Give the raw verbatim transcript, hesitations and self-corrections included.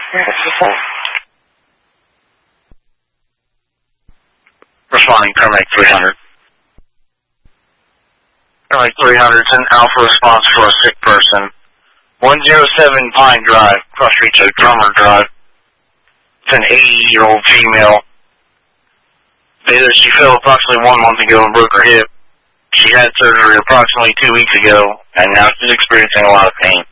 Responding, Paramedic three hundred. Paramedic three hundred, it's an alpha response for a sick person. one oh seven Pine Drive, Cross Street, Drummer Drive. It's an eighty-year-old female. She fell approximately one month ago and broke her hip. She had surgery approximately two weeks ago, and now she's experiencing a lot of pain.